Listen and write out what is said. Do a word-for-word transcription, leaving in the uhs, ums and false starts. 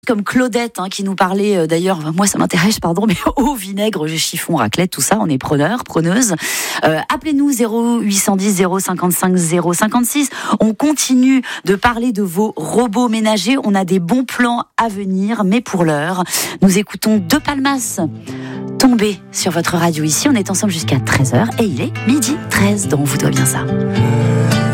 Comme Claudette hein, qui nous parlait euh, d'ailleurs, moi ça m'intéresse pardon, mais au vinaigre, chiffon, raclette, tout ça, on est preneurs, preneuses. Euh, appelez-nous zéro huit cent dix zéro cinquante-cinq zéro cinquante-six. On continue de parler de vos robots ménagers. On a des bons plans à venir, mais pour l'heure, nous écoutons De Palmas tomber sur votre radio ici. On est ensemble jusqu'à treize heures et il est midi treize, donc vous doit bien ça.